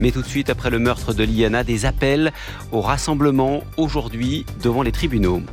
Mais tout de suite, après le meurtre de Liana, des appels au rassemblement aujourd'hui devant les tribunaux.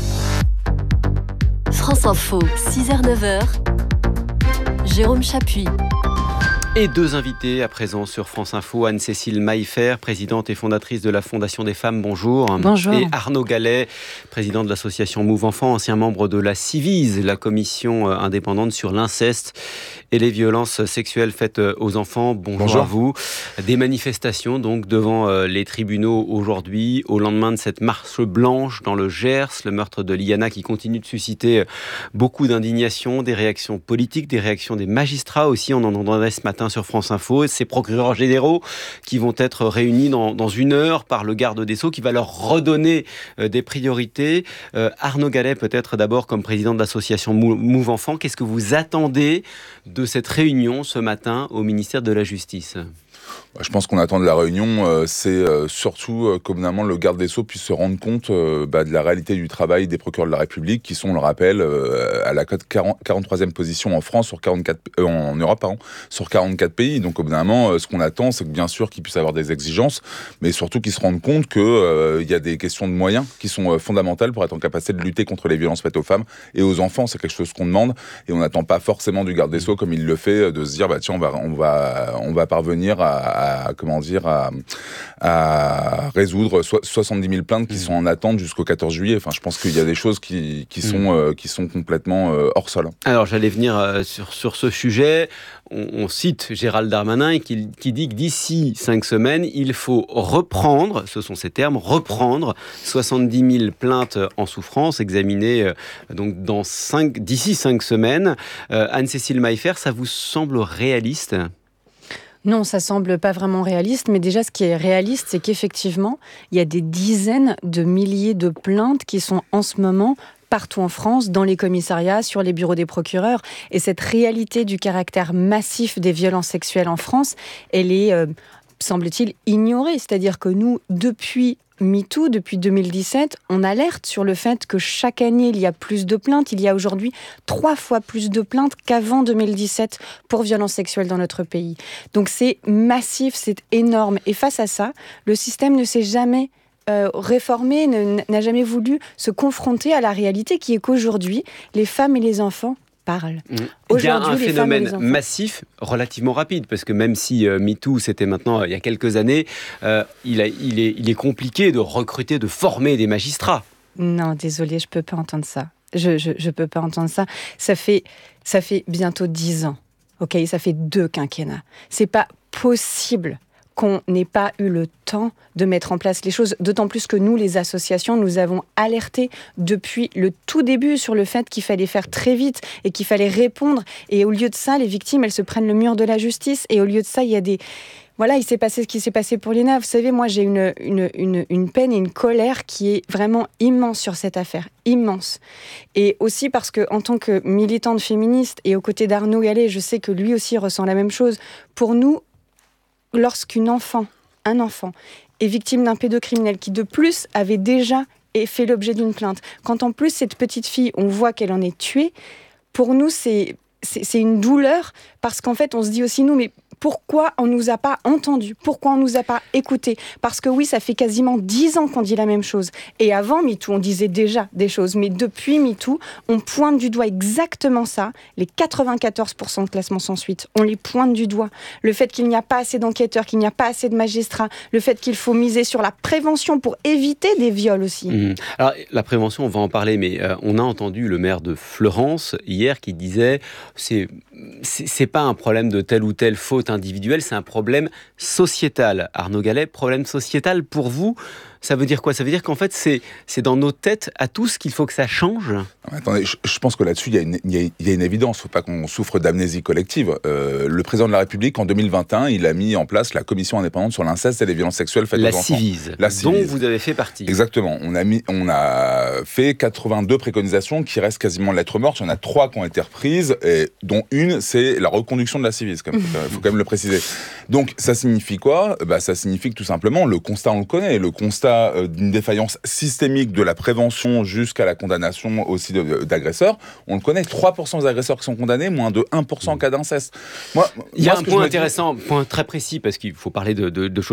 France Info, 6h-9h, Jérôme Chapuis. Et deux invités à présent sur France Info, Anne-Cécile Maillefer, présidente et fondatrice de la Fondation des femmes, bonjour. Bonjour. Et Arnaud Gallet, président de l'association Move Enfants, ancien membre de la Civise, la commission indépendante sur l'inceste et les violences sexuelles faites aux enfants. Bonjour. À vous. Des manifestations donc devant les tribunaux aujourd'hui, au lendemain de cette marche blanche dans le Gers, le meurtre de Liana qui continue de susciter beaucoup d'indignation, des réactions politiques, des réactions des magistrats aussi, on en entendait ce matin sur France Info, ces procureurs généraux qui vont être réunis dans une heure par le garde des Sceaux qui va leur redonner des priorités. Arnaud Gallet, peut-être d'abord comme président de l'association Move Enfants, qu'est-ce que vous attendez de cette réunion ce matin au ministère de la Justice ? Je pense qu'on attend de la réunion, c'est surtout qu'évidemment le garde des Sceaux puisse se rendre compte de la réalité du travail des procureurs de la République qui sont, on le rappelle, à la 43e position en France sur 44 en Europe, sur 44 pays. Donc évidemment, ce qu'on attend, c'est que bien sûr qu'ils puissent avoir des exigences, mais surtout qu'ils se rendent compte qu'il y a des questions de moyens qui sont fondamentales pour être en capacité de lutter contre les violences faites aux femmes et aux enfants. C'est quelque chose qu'on demande et on n'attend pas forcément du garde des Sceaux comme il le fait de se dire tiens on va parvenir à résoudre 70 000 plaintes qui sont en attente jusqu'au 14 juillet. Enfin, je pense qu'il y a des choses qui sont complètement hors sol. Alors, j'allais venir sur ce sujet. On cite Gérald Darmanin qui dit que d'ici 5 semaines, il faut reprendre, ce sont ses termes, reprendre 70 000 plaintes en souffrance, examinées donc d'ici 5 semaines. Anne-Cécile Maillefer, ça vous semble réaliste ? Non, ça semble pas vraiment réaliste, mais déjà ce qui est réaliste, c'est qu'effectivement, il y a des dizaines de milliers de plaintes qui sont en ce moment partout en France, dans les commissariats, sur les bureaux des procureurs. Et cette réalité du caractère massif des violences sexuelles en France, elle est, semble-t-il, ignorée. C'est-à-dire que nous, depuis MeToo, depuis 2017, on alerte sur le fait que chaque année, il y a plus de plaintes. Il y a aujourd'hui 3 fois plus de plaintes qu'avant 2017 pour violences sexuelles dans notre pays. Donc c'est massif, c'est énorme. Et face à ça, le système ne s'est jamais réformé, n'a jamais voulu se confronter à la réalité qui est qu'aujourd'hui, les femmes et les enfants parlent. Il y a un phénomène massif, relativement rapide, parce que même si MeToo, c'était maintenant il y a quelques années, il est compliqué de recruter, de former des magistrats. Non, désolée, je peux pas entendre ça. Je peux pas entendre ça. Ça fait bientôt 10 ans. Ok, ça fait 2 quinquennats. C'est pas possible qu'on n'ait pas eu le temps de mettre en place les choses, d'autant plus que nous, les associations, nous avons alerté depuis le tout début sur le fait qu'il fallait faire très vite et qu'il fallait répondre. Et au lieu de ça, les victimes, elles se prennent le mur de la justice. Et au lieu de ça, il y a des... Voilà, il s'est passé ce qui s'est passé pour Liana. Vous savez, moi, j'ai une peine et une colère qui est vraiment immense sur cette affaire. Immense. Et aussi parce que, en tant que militante féministe et aux côtés d'Arnaud Gallet, je sais que lui aussi ressent la même chose. Pour nous, lorsqu'un enfant est victime d'un pédocriminel qui, de plus, avait déjà fait l'objet d'une plainte, quand en plus, cette petite fille, on voit qu'elle en est tuée, pour nous, c'est une douleur, parce qu'en fait, on se dit aussi, nous, mais pourquoi on ne nous a pas entendus ? Pourquoi on ne nous a pas écoutés ? Parce que oui, ça fait quasiment 10 ans qu'on dit la même chose. Et avant MeToo, on disait déjà des choses. Mais depuis MeToo, on pointe du doigt exactement ça. Les 94% de classements sans suite, on les pointe du doigt. Le fait qu'il n'y a pas assez d'enquêteurs, qu'il n'y a pas assez de magistrats, le fait qu'il faut miser sur la prévention pour éviter des viols aussi. Alors, la prévention, on va en parler, mais on a entendu le maire de Fleurance hier qui disait c'est pas un problème de telle ou telle faute individuelle, c'est un problème sociétal. Arnaud Gallet, problème sociétal pour vous, ça veut dire quoi ? Ça veut dire qu'en fait, c'est dans nos têtes à tous qu'il faut que ça change ? Attendez, je pense que là-dessus, il y a une évidence. Il ne faut pas qu'on souffre d'amnésie collective. Le président de la République, en 2021, il a mis en place la commission indépendante sur l'inceste et les violences sexuelles faites aux enfants. La Civise, dont vous avez fait partie. Exactement. On a fait 82 préconisations qui restent quasiment lettres mortes. Il y en a 3 qui ont été reprises, et dont une, c'est la reconduction de la Civise. Il faut quand même le préciser. Donc, ça signifie quoi ? Ça signifie que tout simplement, le constat, on le connaît. Le constat cas d'une défaillance systémique de la prévention jusqu'à la condamnation aussi d'agresseurs. On le connaît, 3% des agresseurs qui sont condamnés, moins de 1% en cas d'inceste. Il y a un point intéressant, point très précis, parce qu'il faut parler de choses